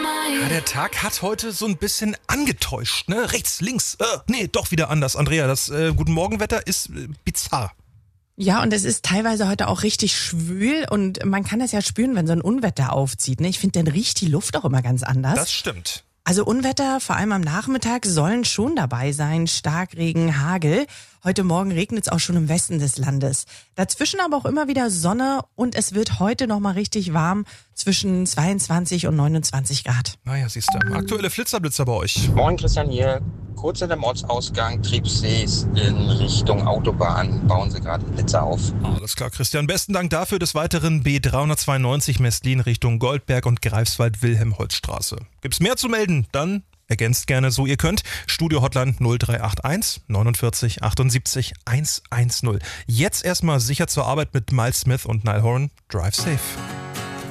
Ja, der Tag hat heute so ein bisschen angetäuscht, ne? Rechts, links, nee, doch wieder anders. Andrea, das Guten Morgenwetter ist bizarr. Ja, und es ist teilweise heute auch richtig schwül und man kann das ja spüren, wenn so ein Unwetter aufzieht. Ne? Ich finde, dann riecht die Luft auch immer ganz anders. Das stimmt. Also Unwetter, vor allem am Nachmittag, sollen schon dabei sein. Starkregen, Hagel. Heute Morgen regnet es auch schon im Westen des Landes. Dazwischen aber auch immer wieder Sonne und es wird heute nochmal richtig warm, zwischen 22 und 29 Grad. Naja, siehst du. Aktuelle Flitzerblitzer bei euch. Moin Christian hier. Kurz hinter dem Ortsausgang Triebsees in Richtung Autobahn bauen sie gerade Blitzer auf. Alles klar, Christian. Besten Dank dafür. Des Weiteren B392 Mestlin Richtung Goldberg und Greifswald-Wilhelm-Holtstraße. Gibt's mehr zu melden? Dann ergänzt gerne so ihr könnt. Studio-Hotline 0381 49 78 110. Jetzt erstmal sicher zur Arbeit mit Miles Smith und Niall Horan. Drive safe.